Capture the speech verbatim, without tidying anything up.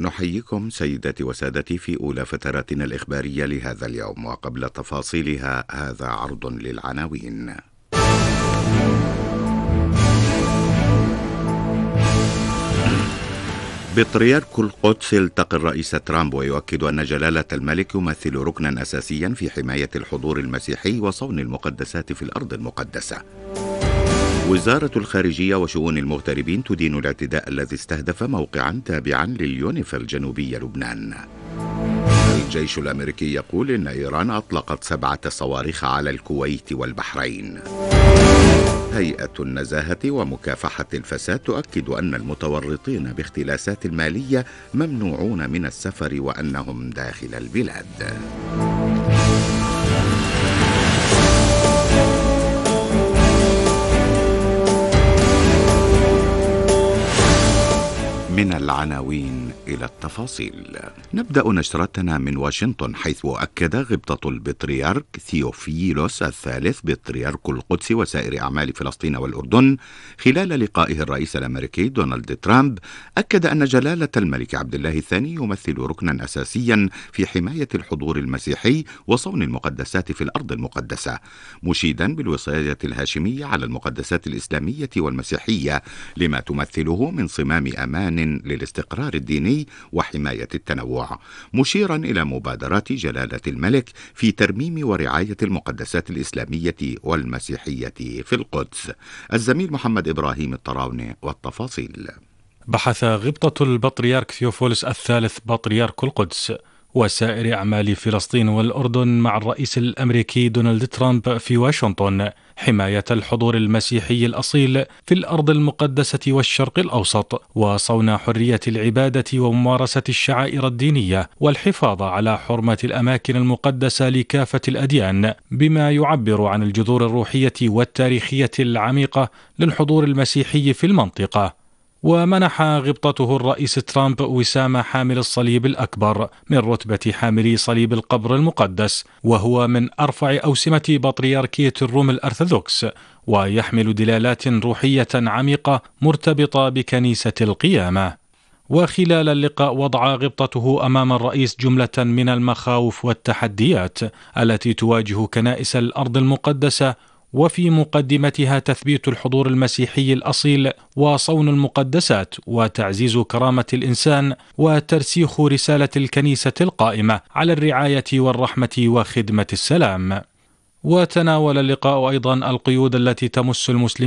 نحييكم سيداتي وسادتي في أولى فتراتنا الإخبارية لهذا اليوم، وقبل تفاصيلها هذا عرض للعناوين. بطريرك القدس يلتقي الرئيس ترامب ويؤكد أن جلالة الملك يمثل ركنا أساسيا في حماية الحضور المسيحي وصون المقدسات في الأرض المقدسة. وزارة الخارجية وشؤون المغتربين تدين الاعتداء الذي استهدف موقعا تابعا لليونيفيل جنوبي لبنان. الجيش الأمريكي يقول إن إيران أطلقت سبعة صواريخ على الكويت والبحرين. هيئة النزاهة ومكافحة الفساد تؤكد أن المتورطين باختلاسات المالية ممنوعون من السفر وأنهم داخل البلاد. من العناوين إلى التفاصيل. نبدأ نشرتنا من واشنطن، حيث أكد غبطة البطريرك ثيوفيلوس الثالث بطريرك القدس وسائر أعمال فلسطين والأردن خلال لقائه الرئيس الأمريكي دونالد ترامب، أكد أن جلالة الملك عبد الله الثاني يمثل ركنا أساسيا في حماية الحضور المسيحي وصون المقدسات في الأرض المقدسة، مشيدا بالوصاية الهاشمية على المقدسات الإسلامية والمسيحية لما تمثله من صمام أمان للاستقرار الديني وحماية التنوع، مشيرا إلى مبادرات جلالة الملك في ترميم ورعاية المقدسات الإسلامية والمسيحية في القدس. الزميل محمد إبراهيم الطراوني والتفاصيل. بحث غبطة البطريرك ثيوفيلوس الثالث بطريرك القدس وسائر أعمال فلسطين والأردن مع الرئيس الأمريكي دونالد ترامب في واشنطن حماية الحضور المسيحي الأصيل في الأرض المقدسة والشرق الأوسط، وصون حرية العبادة وممارسة الشعائر الدينية، والحفاظ على حرمة الأماكن المقدسة لكافة الأديان، بما يعبر عن الجذور الروحية والتاريخية العميقة للحضور المسيحي في المنطقة. ومنح غبطته الرئيس ترامب وسام حامل الصليب الأكبر من رتبة حاملي صليب القبر المقدس، وهو من أرفع أوسمة بطريركية الروم الأرثوذكس، ويحمل دلالات روحية عميقة مرتبطة بكنيسة القيامة. وخلال اللقاء وضع غبطته أمام الرئيس جملة من المخاوف والتحديات التي تواجه كنائس الأرض المقدسة، وفي مقدمتها تثبيت الحضور المسيحي الأصيل وصون المقدسات وتعزيز كرامة الإنسان وترسيخ رسالة الكنيسة القائمة على الرعاية والرحمة وخدمة السلام. وتناول اللقاء أيضا القيود التي تمس المسلمين